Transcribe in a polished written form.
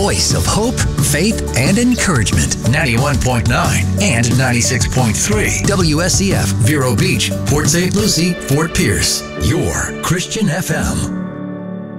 voice of hope, faith, and encouragement. 91.9 and 96.3 WSCF, Vero Beach, Port St. Lucie, Fort Pierce. Your Christian FM.